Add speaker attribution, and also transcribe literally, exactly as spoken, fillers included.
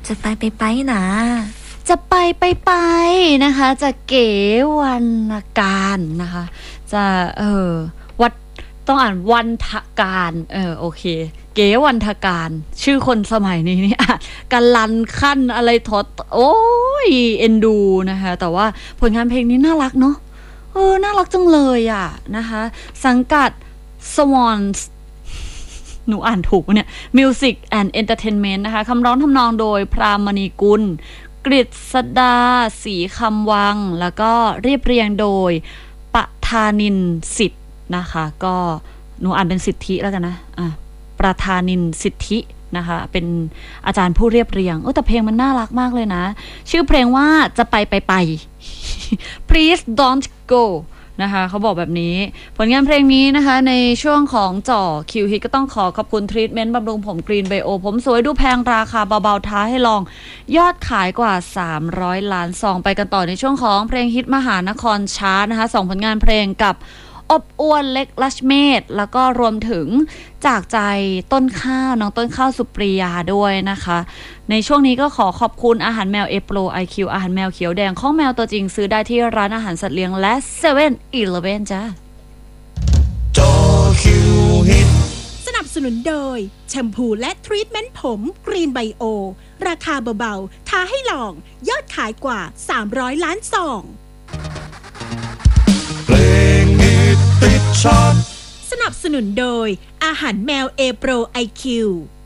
Speaker 1: จะไปไปไปนะ
Speaker 2: จะไปไปไปนะคะจะเก๋วรรณการนะคะจะเออวัดต้องอ่านวันทการเออโอเคเก๋วันทการชื่อคนสมัยนี้นี่อ่ะกันลันขั้นอะไรทอดโอ้ยเอ็นดูนะคะแต่ว่าผลงานเพลงนี้น่ารักเนาะเออน่ารักจังเลยอ่ะนะคะสังกัด Swans หนูอ่านถูกเนี่ย Music and Entertainment นะคะคำร้องทำนองโดยพรามณีกุลกฤษดาศรีคำวังแล้วก็เรียบเรียงโดยปทานินสิทธิ์นะคะก็หนูอ่านเป็นสิทธิแล้วกันนะอ่ะประธานินสิทธินะคะเป็นอาจารย์ผู้เรียบเรียงโอ้แต่เพลงมันน่ารักมากเลยนะชื่อเพลงว่าจะไปไปไป please don't go นะคะเขาบอกแบบนี้ผลงานเพลงนี้นะคะในช่วงของจ่อคิวฮิตก็ต้องขอขอบคุณทรีทเมนต์บำรุงผมกรีนไบโอผมสวยดูแพงราคาเบาๆท้าให้ลองยอดขายกว่าสามร้อยล้านซองไปกันต่อในช่วงของเพลงฮิตมหานครชาร์ตนะคะสองผลงานเพลงกับอบอวนเล็กลัชเมธแล้วก็รวมถึงจากใจต้นข้าวน้องต้นข้าวสุปรียาด้วยนะคะในช่วงนี้ก็ขอขอบคุณอาหารแมวเอโปรไอคิวอาหารแมวเขียวแดงของแมวตัวจริงซื้อได้ที่ร้านอาหารสัตว์เลี้ยงและเซเว่นอีเลฟเว่นจ้า
Speaker 3: จอคิวฮิต
Speaker 4: สนับสนุนโดยแชมพูและทรีทเมนต์ผมกรีนไบโอราคาเบาๆท้าให้ลองยอดขายกว่าสามร้อยล้านซอง
Speaker 3: เพลงฮิตติดชาร์ต
Speaker 4: สนับสนุนโดยอาหารแมวเอโปรไอคิว